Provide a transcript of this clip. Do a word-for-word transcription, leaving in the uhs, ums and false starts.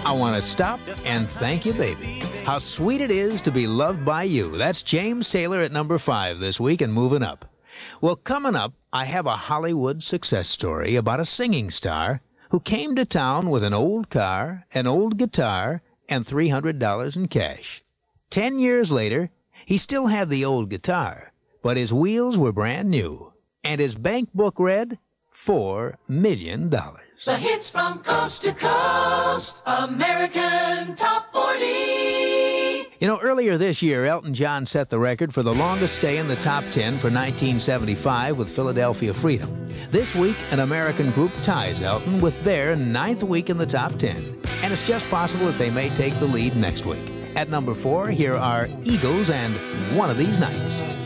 I want to stop and thank you, baby. How sweet it is to be loved by you. That's James Taylor at number five this week and moving up. Well, coming up, I have a Hollywood success story about a singing star who came to town with an old car, an old guitar, and three hundred dollars in cash. Ten years later, he still had the old guitar, but his wheels were brand new, and his bank book read four million dollars. The hits from coast to coast, American Top forty. You know, earlier this year, Elton John set the record for the longest stay in the top ten for nineteen seventy-five with Philadelphia Freedom. This week, an American group ties Elton with their ninth week in the top ten. And it's just possible that they may take the lead next week. At number four, here are Eagles and One of These Nights.